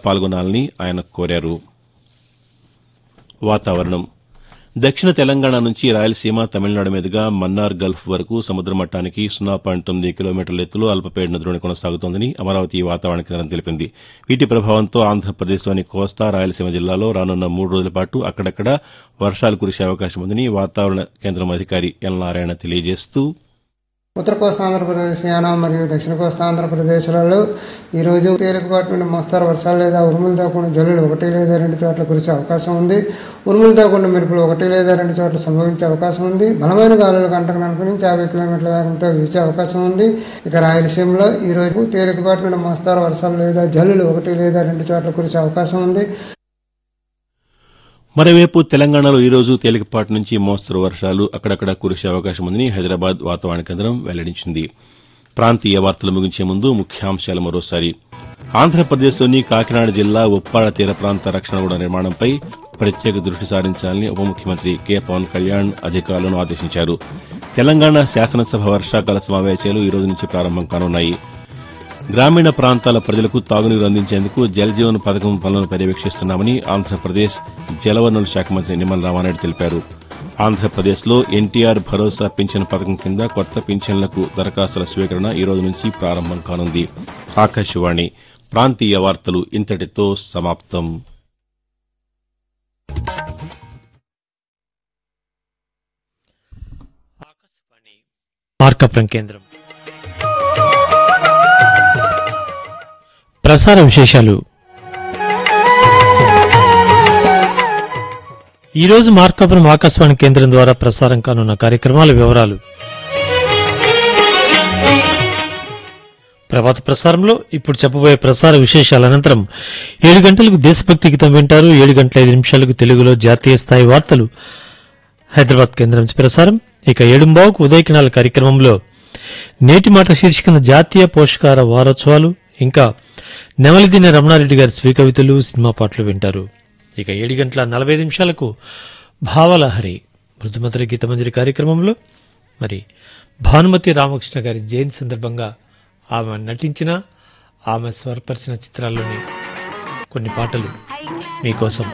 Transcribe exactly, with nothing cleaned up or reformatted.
పాల్గొనాలని ఆయన కోరారు. వాతావరణం దక్షిణ తెలంగాణ నుంచి రాయలసీమ, తమిళనాడు మీదుగా మన్నార్ గల్ఫ్ వరకు సముద్ర మట్టానికి సున్నా పాయింట్ తొమ్మిది కిలోమీటర్ల ఎత్తులో అల్పపీడన ద్రోణి కొనసాగుతోందని అమరావతి వాతావరణ కేంద్రం తెలిపింది. వీటి ప్రభావంతో ఆంధ్రప్రదేశ్లోని కోస్తా, రాయలసీమ జిల్లాలో రానున్న మూడు రోజుల పాటు అక్కడక్కడ వర్షాలు కురిసే అవకాశం ఉందని వాతావరణ కేంద్రం అధికారి ఎల్ నారాయణ తెలియజేస్తూ, ఉత్తర కోస్తా ఆంధ్రప్రదేశ్, యానాం మరియు దక్షిణ కోస్తా ఆంధ్రప్రదేశ్లలో ఈరోజు తేలికపాటి నుండి మోస్తారు వర్షాలు లేదా ఉరుములతో కూడిన జల్లులు ఒకటి లేదా రెండు చోట్ల కురిసే అవకాశం ఉంది. ఉరుములతో కూడిన మెరుపులు ఒకటి లేదా రెండు చోట్ల సంభవించే అవకాశం ఉంది. బలమైన గాలులు గంటకు నలభై నుంచి యాభై కిలోమీటర్ల వేగంతో వీచే అవకాశం ఉంది. ఇక రాయలసీమలో ఈరోజు తేలికపాటి నుండి మోస్తారు వర్షాలు లేదా జల్లులు ఒకటి లేదా రెండు చోట్ల కురిసే అవకాశం ఉంది. మరోవైపు తెలంగాణలో ఈరోజు తేలికపాటి నుంచి మోస్తరు వర్షాలు అక్కడక్కడ కురిసే అవకాశం ఉందని హైదరాబాద్ వాతావరణ కేంద్రం వెల్లడించింది. ప్రాంతీయ వార్తలు ముగించే ముందు ముఖ్యాంశాలు మరోసారి. ఆంధ్రప్రదేశ్లోని కాకినాడ జిల్లా ఉప్పాడ తీర ప్రాంత రక్షణ గోడ నిర్మాణంపై ప్రత్యేక దృష్టి సారించాలని ఉప ముఖ్యమంత్రి కె పవన్ కళ్యాణ్ అధికారులను ఆదేశించారు. తెలంగాణ శాసనసభ వర్షాకాల సమావేశాలు ఈ రోజు నుంచి ప్రారంభం కానున్నాయి. గ్రామీణ ప్రాంతాల ప్రజలకు తాగునీరు అందించేందుకు జలజీవన్ పథకం పనులను పర్యవేక్షిస్తున్నామని ఆంధ్రప్రదేశ్ జలవనరుల శాఖ మంత్రి నిమ్మల రామారెడ్డి తెలిపారు. ఆంధ్రప్రదేశ్లో ఎన్టీఆర్ భరోసా పింఛన్ పథకం కింద కొత్త పింఛన్లకు దరఖాస్తుల స్వీకరణ ఈ రోజు నుంచి ప్రారంభం కానుంది. ఆకాశవాణి ప్రాంతీయ వార్తలు ఇంతటితో సమాప్తం. మార్కాపురం కేంద్రం ప్రసార విశేషాలు. ఈరోజు మార్కాపురం ఆకాశవాణి కేంద్రం ద్వారా ప్రసారం కానున్న కార్యక్రమాల వివరాలు. ప్రభాత ప్రసారంలో ఇప్పుడు చెప్పబోయే ప్రసార విశేషాల అనంతరం ఏడు గంటలకు దేశభక్తి గీతం వింటారు. ఏడు గంటల ఐదు నిమిషాలకు తెలుగులో జాతీయ స్థాయి వార్తలు హైదరాబాద్ కేంద్రం నుంచి ప్రసారం. ఇక ఏడుంబావుకు ఉదయకినాల కార్యక్రమంలో నేటి మాట శీర్షికన జాతీయ పోషకాహార వారోత్సవాలు, ఇంకా నెమలిదిన రమణారెడ్డి గారి స్వీకవితలు, సినిమా పాటలు వింటారు. ఇక ఏడు గంటల నలభై నిమిషాలకు భావలహరి మృదుమధుర గీతమంజరి కార్యక్రమంలో మరి భానుమతి రామకృష్ణ గారి జయంతి సందర్భంగా ఆమె నటించిన, ఆమె స్వరపరిచిన చిత్రాల్లోని కొన్ని పాటలు మీకోసం.